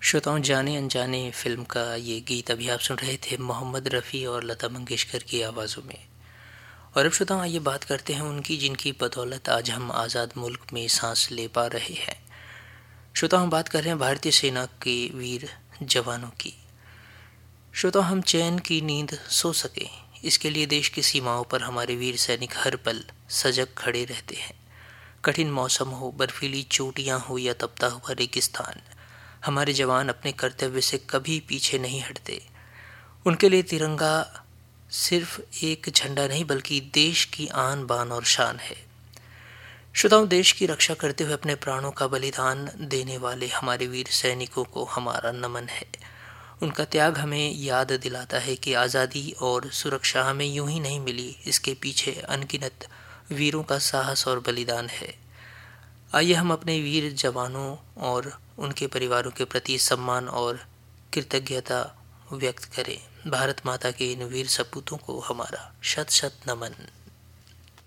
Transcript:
श्रोताओं, जाने अनजाने फिल्म का ये गीत अभी आप सुन रहे थे मोहम्मद रफ़ी और लता मंगेशकर की आवाज़ों में। और अब श्रोताओं, आइए बात करते हैं उनकी जिनकी बदौलत आज हम आज़ाद मुल्क में सांस ले पा रहे हैं। श्रोताओं, हम बात कर रहे हैं भारतीय सेना के वीर जवानों की। श्रोताओं, हम चैन की नींद सो सकें, इसके लिए देश की सीमाओं पर हमारे वीर सैनिक हर पल सजग खड़े रहते हैं। कठिन मौसम हो, बर्फीली चोटियां हो या तपता हुआ रेगिस्तान, हमारे जवान अपने कर्तव्य से कभी पीछे नहीं हटते। उनके लिए तिरंगा सिर्फ एक झंडा नहीं बल्कि देश की आन बान और शान है। श्रोताओं, देश की रक्षा करते हुए अपने प्राणों का बलिदान देने वाले हमारे वीर सैनिकों को हमारा नमन है। उनका त्याग हमें याद दिलाता है कि आज़ादी और सुरक्षा हमें यूं ही नहीं मिली, इसके पीछे अनगिनत वीरों का साहस और बलिदान है। आइए हम अपने वीर जवानों और उनके परिवारों के प्रति सम्मान और कृतज्ञता व्यक्त करें। भारत माता के इन वीर सपूतों को हमारा शत शत नमन।